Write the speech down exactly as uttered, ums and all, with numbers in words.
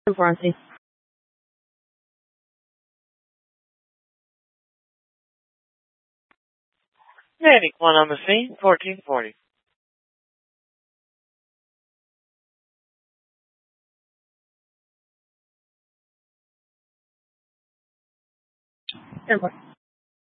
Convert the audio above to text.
Pharmacy. Medic one on the scene, fourteen forty. ten four.